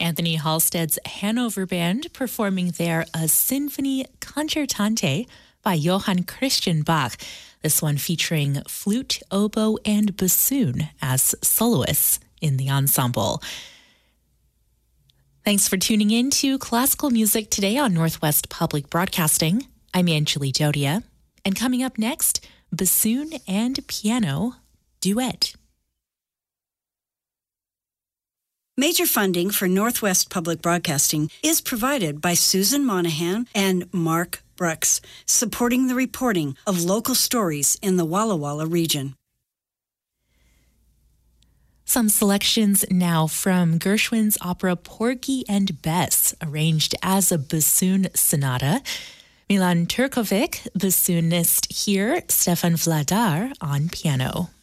Anthony Halstead's Hanover Band performing there a Symphony Concertante by Johann Christian Bach. This one featuring flute, oboe, and bassoon as soloists in the ensemble. Thanks for tuning in to Classical Music today on Northwest Public Broadcasting. I'm Anjali Jodia. And coming up next, bassoon and piano duet. Major funding for Northwest Public Broadcasting is provided by Susan Monahan and Mark Brooks, supporting the reporting of local stories in the Walla Walla region. Some selections now from Gershwin's opera Porgy and Bess, arranged as a bassoon sonata. Milan Turkovic, bassoonist here, Stefan Vladar on piano.